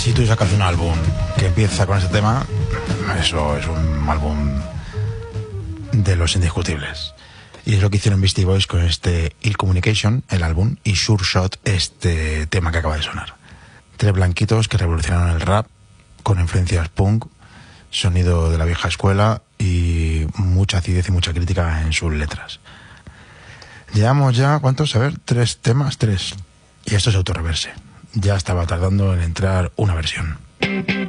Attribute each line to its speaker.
Speaker 1: Si tú sacas un álbum que empieza con este tema, eso es un álbum de los indiscutibles. Y es lo que hicieron Beastie Boys con este Ill Communication, el álbum, y Sure Shot, este tema que acaba de sonar. Tres blanquitos que revolucionaron el rap con influencias punk, sonido de la vieja escuela y mucha acidez y mucha crítica en sus letras. Llevamos ya, ¿cuántos? A ver, 3 temas, 3. Y esto es autorreverse. Ya estaba tardando en entrar una versión.